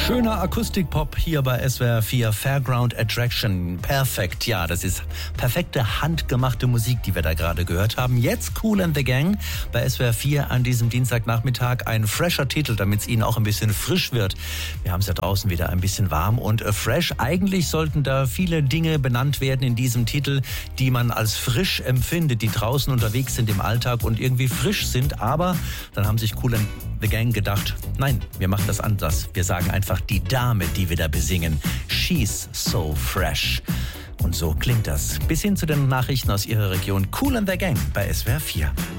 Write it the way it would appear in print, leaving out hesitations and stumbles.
Schöner Akustikpop hier bei SWR 4 Fairground Attraction. Perfekt, ja, das ist perfekte handgemachte Musik, die wir da gerade gehört haben. Jetzt Kool and the Gang bei SWR 4 an diesem Dienstagnachmittag. Ein fresher Titel, damit es Ihnen auch ein bisschen frisch wird. Wir haben es ja draußen wieder ein bisschen warm und fresh. Eigentlich sollten da viele Dinge benannt werden in diesem Titel, die man als frisch empfindet, die draußen unterwegs sind im Alltag und irgendwie frisch sind. Aber dann haben sich Kool and the Gang gedacht, nein, wir machen das anders. Wir sagen einfach die Dame, die wir da besingen. She's so fresh. Und so klingt das. Bis hin zu den Nachrichten aus Ihrer Region. Kool and the Gang bei SWR 4.